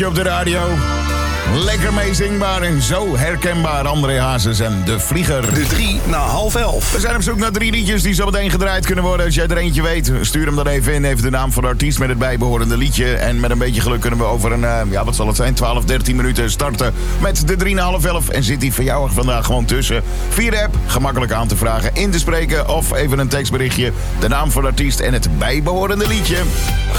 Op de radio. Lekker meezingbaar en zo herkenbaar. André Hazes en De Vlieger. De 11:03. We zijn op zoek naar 3 liedjes die zo meteen gedraaid kunnen worden. Als jij er eentje weet, stuur hem dan even in. Even de naam van de artiest met het bijbehorende liedje. En met een beetje geluk kunnen we over een, wat zal het zijn, 12, 13 minuten starten met de 3:11. En zit die van jou er vandaag gewoon tussen. Via de app, gemakkelijk aan te vragen, in te spreken. Of even een tekstberichtje, de naam van de artiest en het bijbehorende liedje.